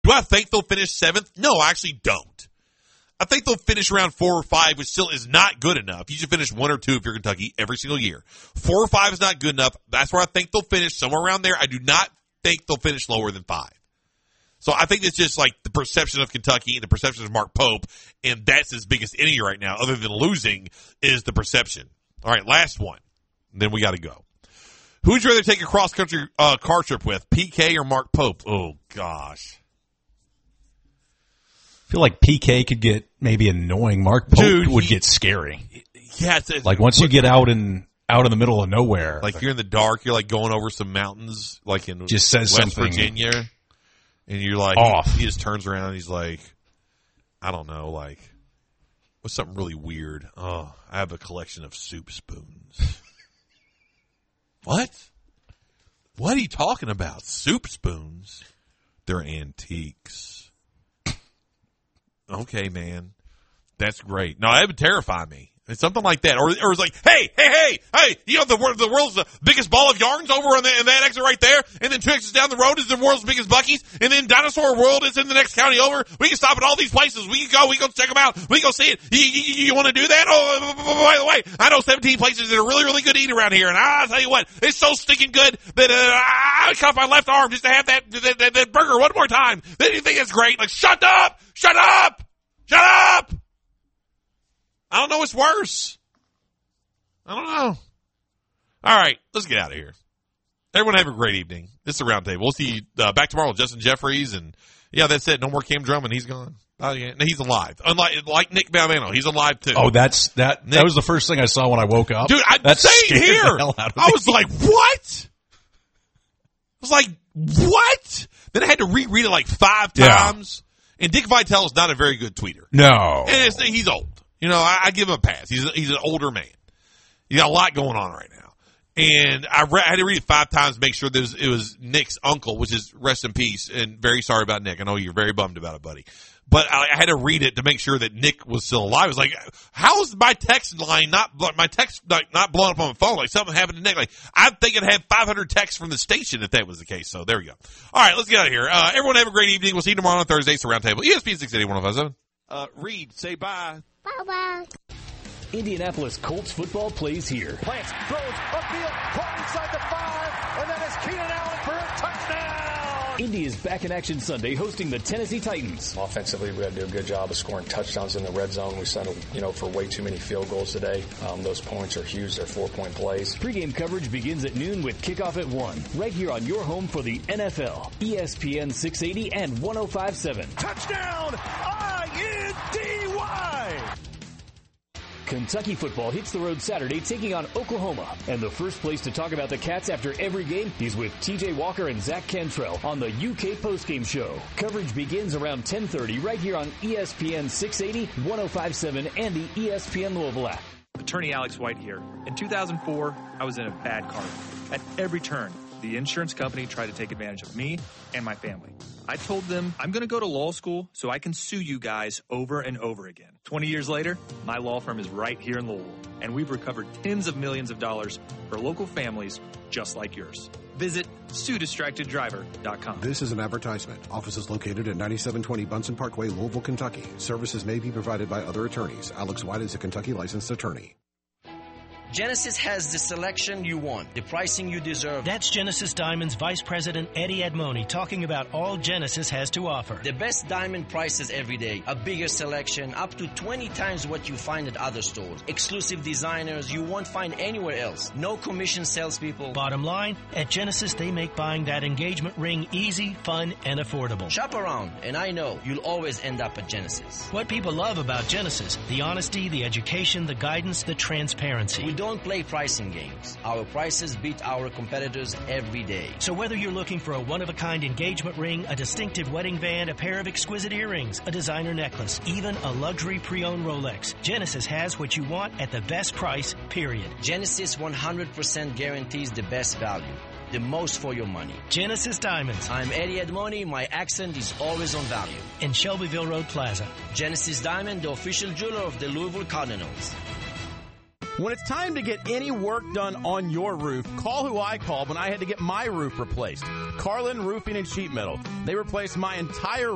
Do I think they'll finish 7th? No, I actually don't. I think they'll finish around 4 or 5, which still is not good enough. You should finish 1 or 2 if you're Kentucky every single year. 4 or 5 is not good enough. That's where I think they'll finish, somewhere around there. I do not think they'll finish lower than 5. So I think it's just like the perception of Kentucky and the perception of Mark Pope, and that's his biggest enemy right now, other than losing, is the perception. All right, last one. Then we got to go. Who would you rather take a cross-country car trip with, PK or Mark Pope? Oh, gosh. I feel like PK could get maybe annoying. Mark Pope would get scary. Yeah, like once you get out in the middle of nowhere, like you're in the dark, you're like going over some mountains, like in just says West something Virginia, and you're like off. He just turns around and he's like, I don't know, like what's something really weird? Oh, I have a collection of soup spoons. What? What are you talking about? Soup spoons? They're antiques. Okay, man. That's great. No, that would terrify me. It's something like that. Or it's like, hey, you know, the world's biggest ball of yarns over in that exit right there, and then 2 exits down the road is the world's biggest Buc-ee's, and then Dinosaur World is in the next county over. We can stop at all these places. We can go check them out. We can go see it. You want to do that? Oh, by the way, I know 17 places that are really, really good to eat around here, and I'll tell you what, it's so stinking good that I cut off my left arm just to have that burger one more time. Then you think it's great. Like, shut up! I don't know what's worse. I don't know. All right, let's get out of here. Everyone have a great evening. This is the Roundtable. We'll see you back tomorrow with Justin Jeffries. And, yeah, that's it. No more Cam Drummond. He's gone. Oh, yeah. No, he's alive. Like Nick Balvano. He's alive, too. Oh, that was the first thing I saw when I woke up. Dude, same here. I was like, what? I was like, what? Then I had to reread it like 5 times. And Dick Vitale is not a very good tweeter. No. And he's old. You know, I give him a pass. He's an older man. He got a lot going on right now. And I had to read it 5 times to make sure it was Nick's uncle, which is rest in peace, and very sorry about Nick. I know you're very bummed about it, buddy. But I had to read it to make sure that Nick was still alive. I was like, how is my text line not blowing up on my phone? Like something happened to Nick. Like I'm thinking I had 500 texts from the station if that was the case. So there we go. All right, let's get out of here. Everyone have a great evening. We'll see you tomorrow on Thursday. It's the Roundtable. ESPN 680-1057. Reed, say bye. Bye-bye. Indianapolis Colts football plays here. Plants, throws, upfield, caught inside the 5, and then it's Keenan Allen for a touchdown. Indy is back in action Sunday hosting the Tennessee Titans. Offensively, we got to do a good job of scoring touchdowns in the red zone. We settled, for way too many field goals today. Those points are huge. They're 4-point plays. Pre-game coverage begins at noon with kickoff at 1. Right here on your home for the NFL. ESPN 680 and 105.7. Touchdown! I-N-D-Y! Kentucky football hits the road Saturday taking on Oklahoma. And the first place to talk about the Cats after every game is with TJ Walker and Zach Cantrell on the UK postgame show. Coverage begins around 10:30 right here on ESPN 680, 105.7, and the ESPN Louisville app. Attorney Alex White here. In 2004, I was in a bad car. At every turn, the insurance company tried to take advantage of me and my family. I told them I'm going to go to law school so I can sue you guys over and over again. 20 years later, my law firm is right here in Louisville, and we've recovered tens of millions of dollars for local families just like yours. Visit SueDistractedDriver.com. This is an advertisement. Offices located at 9720 Bunsen Parkway, Louisville, Kentucky. Services may be provided by other attorneys. Alex White is a Kentucky licensed attorney. Genesis has the selection you want, the pricing you deserve. That's Genesis Diamond's Vice President Eddie Admoni talking about all Genesis has to offer. The best diamond prices every day, a bigger selection, up to 20 times what you find at other stores. Exclusive designers you won't find anywhere else. No commission salespeople. Bottom line, at Genesis they make buying that engagement ring easy, fun, and affordable. Shop around, and I know you'll always end up at Genesis. What people love about Genesis, the honesty, the education, the guidance, the transparency. We don't play pricing games. Our prices beat our competitors every day. So whether you're looking for a one-of-a-kind engagement ring, a distinctive wedding band, a pair of exquisite earrings, a designer necklace, even a luxury pre-owned Rolex, Genesis has what you want at the best price, period. Genesis 100% guarantees the best value. The most for your money. Genesis Diamonds. I'm Eddie Admoni. My accent is always on value. In Shelbyville Road Plaza. Genesis Diamond, the official jeweler of the Louisville Cardinals. When it's time to get any work done on your roof, call who I called when I had to get my roof replaced. Carlin Roofing and Sheet Metal. They replaced my entire